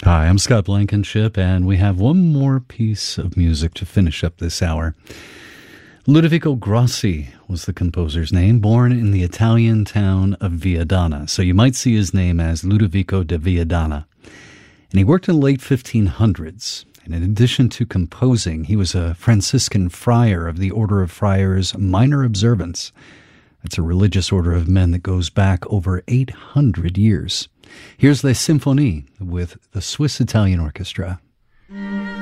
Hi, I'm Scott Blankenship, and we have one more piece of music to finish up this hour. Ludovico Grossi was the composer's name, born in the Italian town of Viadana. So you might see his name as Ludovico de Viadana. And he worked in the late 1500s. And in addition to composing, he was a Franciscan friar of the Order of Friars Minor Observance. It's a religious order of men that goes back over 800 years. Here's Les Symphonies with the Swiss Italian Orchestra.